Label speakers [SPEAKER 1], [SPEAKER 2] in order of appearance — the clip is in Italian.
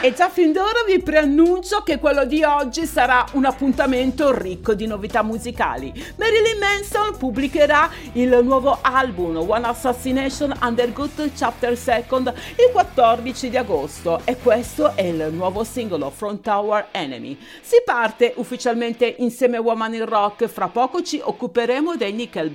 [SPEAKER 1] E già fin d'ora vi preannuncio che quello di oggi sarà un appuntamento ricco di novità musicali. Marilyn Manson pubblicherà il nuovo album One Assassination Undergood Chapter 2 il 14 di agosto e questo è il nuovo singolo From Our Enemy. Si parte ufficialmente insieme a Woman in Rock, fra poco ci occuperemo dei Nickelback.